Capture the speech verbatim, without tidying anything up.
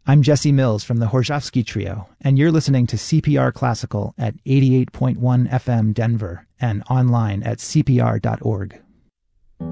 I'm Jesse Mills from the Horzhowski Trio, and you're listening to C P R Classical at eighty-eight point one F M Denver and online at C P R dot org.